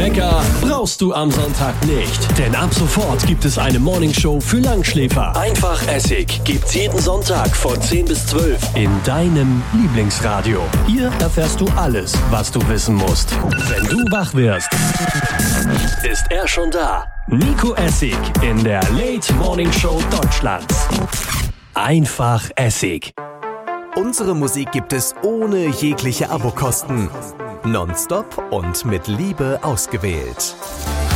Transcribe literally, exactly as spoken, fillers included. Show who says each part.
Speaker 1: Wecker brauchst du am Sonntag nicht. Denn ab sofort gibt es eine Morningshow für Langschläfer. Einfach Essig gibt's jeden Sonntag von zehn bis zwölf in deinem Lieblingsradio. Hier erfährst du alles, was du wissen musst. Wenn du wach wirst, ist er schon da. Nico Essig in der Late Morning Show Deutschlands. Einfach Essig.
Speaker 2: Unsere Musik gibt es ohne jegliche Abokosten. Nonstop und mit Liebe ausgewählt.